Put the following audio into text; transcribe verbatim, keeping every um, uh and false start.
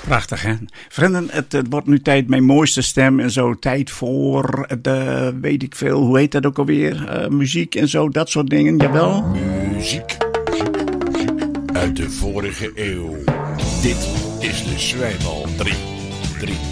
Prachtig, hè? Vrienden, het, het wordt nu tijd, mijn mooiste stem en zo. Tijd voor de, weet ik veel, hoe heet dat ook alweer? Uh, muziek en zo, dat soort dingen, jawel? Muziek uit de vorige eeuw. Dit is de Zwijbal drie drie.